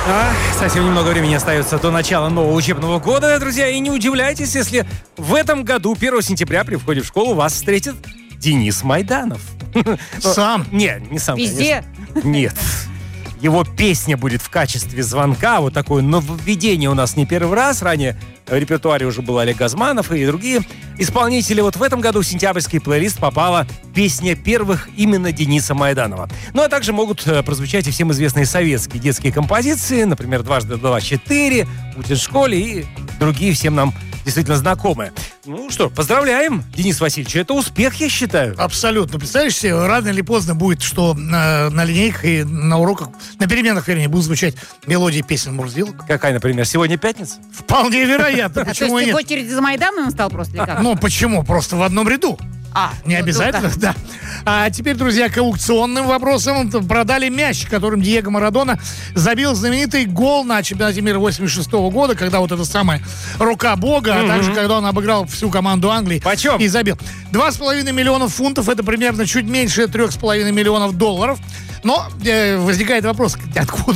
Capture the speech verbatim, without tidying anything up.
А, совсем немного времени остается до начала нового учебного года, друзья. И не удивляйтесь, если в этом году, первого сентября, при входе в школу вас встретит Денис Майданов. Сам? Нет, не сам, Везде? конечно. Нет. Его песня будет в качестве звонка. Вот такое нововведение у нас не первый раз. Ранее в репертуаре уже был Олег Газманов и другие исполнители. Вот в этом году в сентябрьский плейлист попала песня первых именно Дениса Майданова. Ну, а также могут прозвучать и всем известные советские детские композиции. Например, «Дважды два четыре», «Будет в школе» и другие всем нам действительно знакомые. Ну что, поздравляем, Денис Васильевич. Это успех, я считаю. Абсолютно. Представляешь себе, рано или поздно будет, что на, на линейках и на уроках, на переменах, вернее, будут звучать мелодии песен Мурзилок. Какая, например, сегодня пятница? Вполне вероятно. А то Почему и есть ты в нет? очереди за Майданом стал просто или как? Ну, почему? Просто в одном ряду. А, Не ну, обязательно, только- да. А теперь, друзья, к аукционным вопросам. Продали мяч, которым Диего Марадона забил знаменитый гол на чемпионате мира восемьдесят шестого года, когда вот эта самая рука бога, а также когда он обыграл всю команду Англии. Почем? И забил. Два с половиной миллиона фунтов, это примерно чуть меньше трех с половиной миллионов долларов. Но э, возникает вопрос, откуда